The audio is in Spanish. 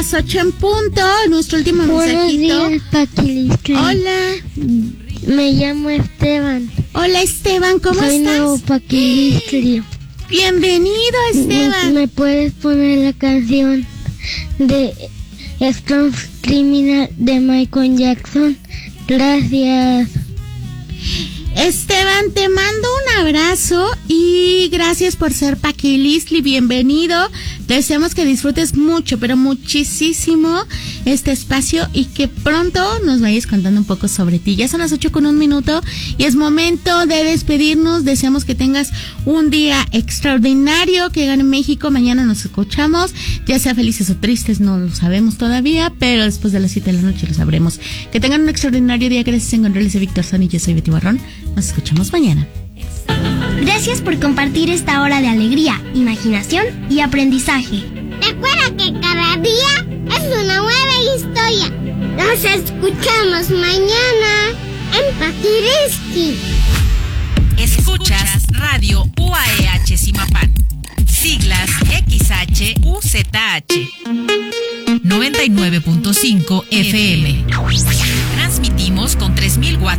las 8 en punto. Nuestro último mensajito. Buenos días, Paquilistri. Hola. Me llamo Esteban. Hola, Esteban, ¿cómo Soy estás? nuevo Paquilistri. Bienvenido, Esteban. ¿Me puedes poner la canción de Strong Criminal de Michael Jackson? Gracias. Esteban, te mando un abrazo y gracias por ser Paquilistli, bienvenido. Te deseamos que disfrutes mucho, pero muchísimo este espacio y que pronto nos vayas contando un poco sobre ti. Ya son las 8:01 y es momento de despedirnos. Deseamos que tengas un día extraordinario, que gane México. Mañana nos escuchamos, ya sea felices o tristes, no lo sabemos todavía, pero después de las 7 de la noche lo sabremos. Que tengan un extraordinario día. Gracias en Controles de Víctor Son y yo soy Betty Barrón. Nos escuchamos mañana. Gracias por compartir esta hora de alegría, imaginación y aprendizaje. Recuerda que cada día es una nueva historia. Nos escuchamos mañana en Paquilistli. Escuchas Radio UAEH Zimapán. Siglas XHUZH. 99.5 FM. Transmitimos con 3000 watts